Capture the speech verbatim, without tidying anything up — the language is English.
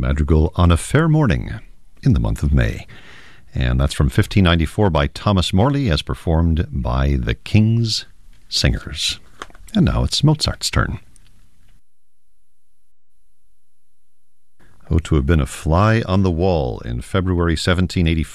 madrigal On a Fair Morning in the month of May. And that's from fifteen ninety-four by Thomas Morley as performed by the King's Singers. And now it's Mozart's turn. Oh, to have been a fly on the wall in February seventeen eighty-four.